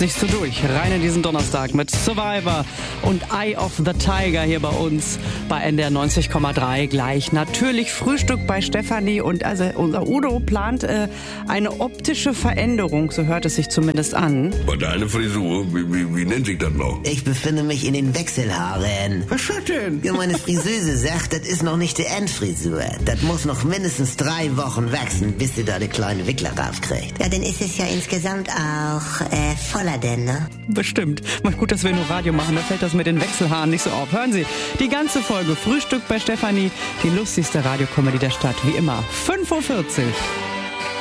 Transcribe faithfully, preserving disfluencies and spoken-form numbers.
sich so durch. Rein in diesen Donnerstag mit Survivor und Eye of the Tiger hier bei uns bei N D R neunzig Komma drei. Gleich natürlich Frühstück bei Stefanie und also unser Udo plant äh, eine optische Veränderung, so hört es sich zumindest an. Bei deiner Frisur, wie, wie, wie nennt sich das noch? Ich befinde mich in den Wechselhaaren. Was ist das denn? Ja, meine Friseuse sagt, das ist noch nicht die Endfrisur. Das muss noch mindestens drei Wochen wachsen, bis sie da die kleine Wickler raufkriegt. Ja, dann ist es ja insgesamt auch äh, voller denn, ne? Bestimmt. Mal gut, dass wir nur Radio machen, da fällt das mit den Wechselhaaren nicht so auf. Hören Sie, die ganze Folge Frühstück bei Stefanie, die lustigste Radiokomödie der Stadt, wie immer, fünf Uhr vierzig.